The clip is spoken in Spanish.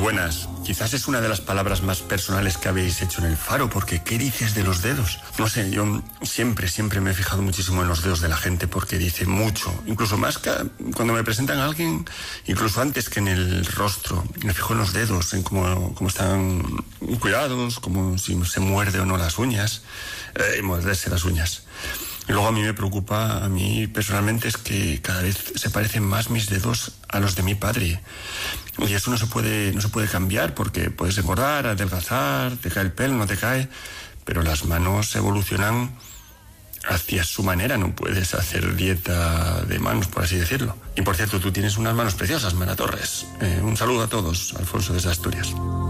Buenas. Quizás es una de las palabras más personales que habéis hecho en El Faro, porque ¿qué dices de los dedos? No sé, yo siempre me he fijado muchísimo en los dedos de la gente porque dice mucho. Incluso más que cuando me presentan a alguien, incluso antes que en el rostro. Me fijo en los dedos, en cómo están cuidados, como si se muerde o no las uñas, morderse las uñas. Y luego a mí me preocupa, a mí personalmente, es que cada vez se parecen más mis dedos a los de mi padre. Y eso no se puede cambiar porque puedes engordar, adelgazar, te cae el pelo, no te cae, pero las manos evolucionan hacia su manera, no puedes hacer dieta de manos, por así decirlo. Y por cierto, tú tienes unas manos preciosas, Mara Torres. Un saludo a todos, Alfonso desde Asturias.